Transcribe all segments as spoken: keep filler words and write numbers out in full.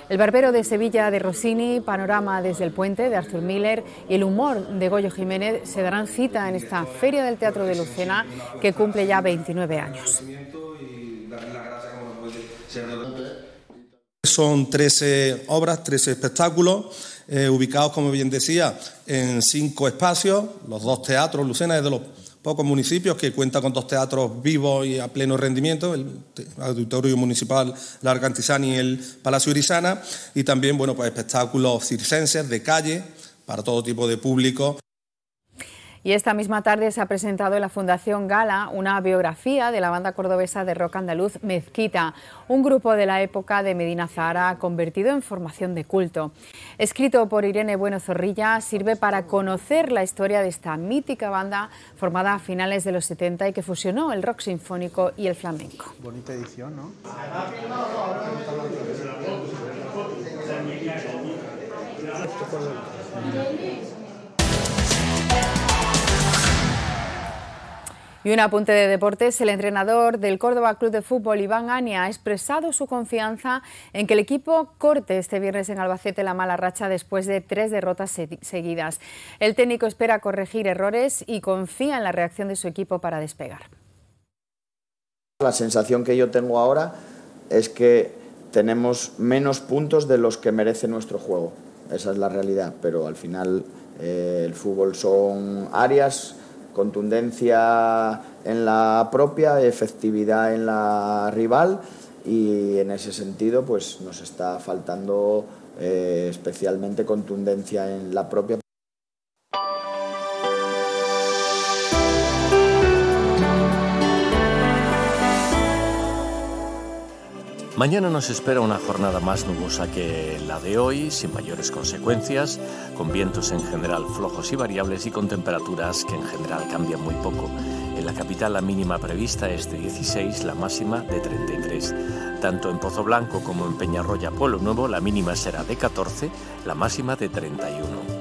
El Barbero de Sevilla de Rossini, Panorama desde el Puente de Arthur Miller y El humor de Goyo Jiménez se darán cita en esta Feria del Teatro de Lucena, que cumple ya veintinueve años. Son trece obras, trece espectáculos, eh, ubicados, como bien decía, en cinco espacios. Los dos teatros, Lucena es de los pocos municipios que cuenta con dos teatros vivos y a pleno rendimiento, el Auditorio Municipal La Argantizana y el Palacio Irisana, y también, bueno, pues espectáculos circenses de calle para todo tipo de público. Y esta misma tarde se ha presentado en la Fundación Gala una biografía de la banda cordobesa de rock andaluz Mezquita, un grupo de la época de Medina Zahara convertido en formación de culto. Escrito por Irene Bueno Zorrilla, sirve para conocer la historia de esta mítica banda formada a finales de los setenta y que fusionó el rock sinfónico y el flamenco. Bonita edición, ¿no? Y un apunte de deportes: el entrenador del Córdoba Club de Fútbol, Iván Ania, ha expresado su confianza en que el equipo corte este viernes en Albacete la mala racha después de tres derrotas seguidas. El técnico espera corregir errores y confía en la reacción de su equipo para despegar. La sensación que yo tengo ahora es que tenemos menos puntos de los que merece nuestro juego. Esa es la realidad, pero al final eh, el fútbol son áreas, contundencia en la propia, efectividad en la rival, y en ese sentido pues nos está faltando eh, especialmente contundencia en la propia. Mañana nos espera una jornada más nubosa que la de hoy, sin mayores consecuencias, con vientos en general flojos y variables y con temperaturas que en general cambian muy poco. En la capital la mínima prevista es de dieciséis, la máxima de treinta y tres. Tanto en Pozo Blanco como en Peñarroya, Pueblo Nuevo, la mínima será de catorce, la máxima de treinta y uno.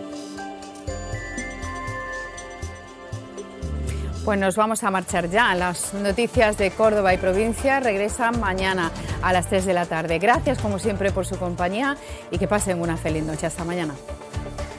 Pues nos vamos a marchar ya. Las noticias de Córdoba y provincia regresan mañana a las tres de la tarde. Gracias, como siempre, por su compañía y que pasen una feliz noche. Hasta mañana.